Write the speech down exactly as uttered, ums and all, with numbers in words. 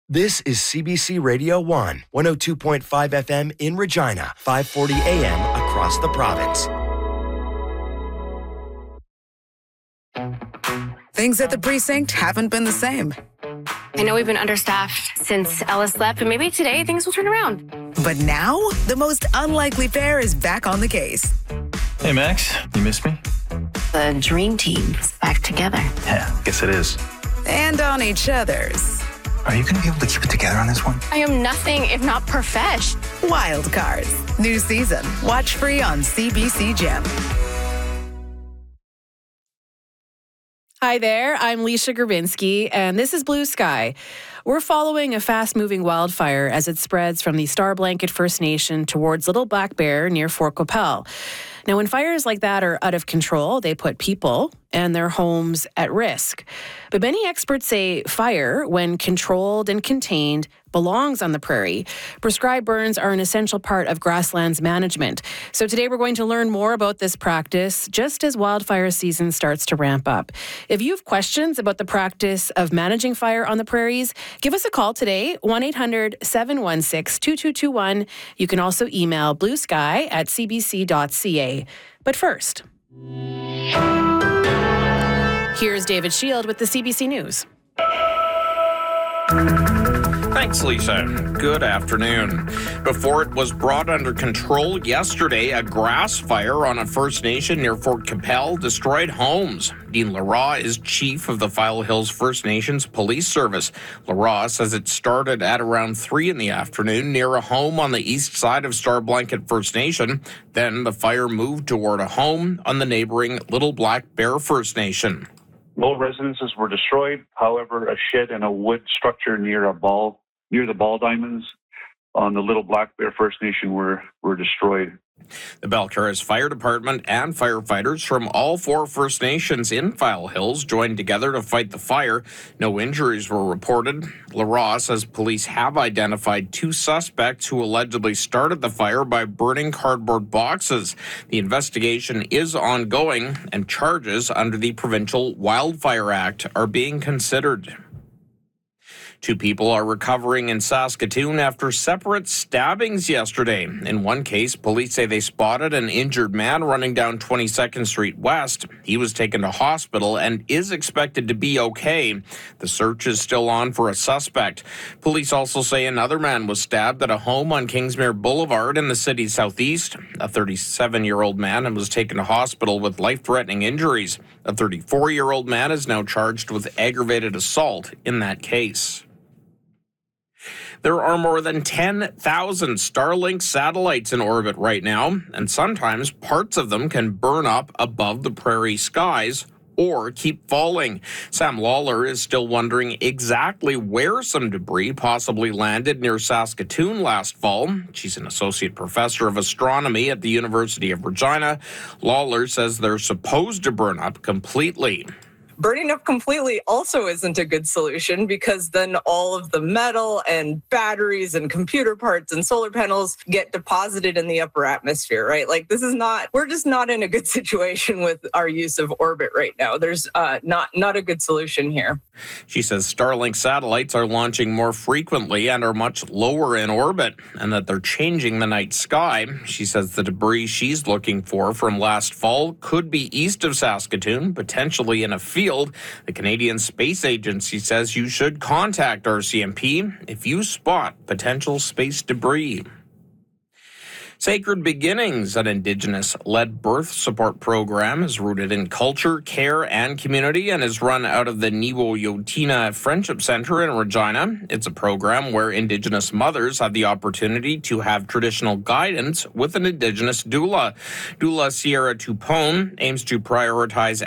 This is C B C Radio one, one oh two point five F M in Regina, five forty A M across the province. Things at the precinct haven't been the same. I know we've been understaffed since Ellis left, but maybe today things will turn around. But now, the most unlikely pair is back on the case. Hey, Max, you miss me? The dream team's back together. Yeah, guess it is. And on each other's. Are you going to be able to keep it together on this one? I am nothing if not profesh. Wild Cards. New season. Watch free on C B C Gem. Hi there, I'm Leisha Grbinski, and this is Blue Sky. We're following a fast-moving wildfire as it spreads from the Star Blanket First Nation towards Little Black Bear near Fort Qu'Appelle. Now, when fires like that are out of control, they put people and their homes at risk. But many experts say fire, when controlled and contained, belongs on the prairie. Prescribed burns are an essential part of grasslands management. So today we're going to learn more about this practice just as wildfire season starts to ramp up. If you have questions about the practice of managing fire on the prairies, give us a call today, one eight hundred, seven one six, two two two one. You can also email bluesky at c b c dot c a. But first, here's David Shield with the C B C News. Thanks, Lisa. Good afternoon. Before it was brought under control yesterday, a grass fire on a First Nation near Fort Qu'Appelle destroyed homes. Dean Leroy is chief of the File Hills First Nations Police Service. Leroy says it started at around three in the afternoon near a home on the east side of Star Blanket First Nation. Then the fire moved toward a home on the neighboring Little Black Bear First Nation. No residences were destroyed. However, a shed and a wood structure near a ball, near the ball diamonds on the Little Black Bear First Nation were, were destroyed. The Belcarres Fire Department and firefighters from all four First Nations in File Hills joined together to fight the fire. No injuries were reported. Leroy says police have identified two suspects who allegedly started the fire by burning cardboard boxes. The investigation is ongoing, and charges under the Provincial Wildfire Act are being considered. Two people are recovering in Saskatoon after separate stabbings yesterday. In one case, police say they spotted an injured man running down twenty-second Street West. He was taken to hospital and is expected to be okay. The search is still on for a suspect. Police also say another man was stabbed at a home on Kingsmere Boulevard in the city's southeast. A thirty-seven-year-old man was taken to hospital with life-threatening injuries. A thirty-four-year-old man is now charged with aggravated assault in that case. There are more than ten thousand Starlink satellites in orbit right now, and sometimes parts of them can burn up above the prairie skies or keep falling. Sam Lawler is still wondering exactly where some debris possibly landed near Saskatoon last fall. She's an associate professor of astronomy at the University of Regina. Lawler says they're supposed to burn up completely. Burning up completely also isn't a good solution, because then all of the metal and batteries and computer parts and solar panels get deposited in the upper atmosphere, right? Like, this is not, we're just not in a good situation with our use of orbit right now. There's uh, not, not a good solution here. She says Starlink satellites are launching more frequently and are much lower in orbit, and that they're changing the night sky. She says the debris she's looking for from last fall could be east of Saskatoon, potentially in a field. The Canadian Space Agency says you should contact R C M P if you spot potential space debris. Sacred Beginnings, an Indigenous-led birth support program, is rooted in culture, care, and community and is run out of the Niwo Yotina Friendship Center in Regina. It's a program where Indigenous mothers have the opportunity to have traditional guidance with an Indigenous doula. Doula Sierra Tupone aims to prioritize